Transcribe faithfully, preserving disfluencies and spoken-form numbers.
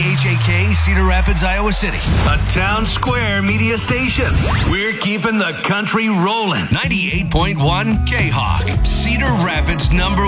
H A K, Cedar Rapids, Iowa City. A Town Square media station. We're keeping the country rolling. ninety-eight point one K-Hawk, Cedar Rapids number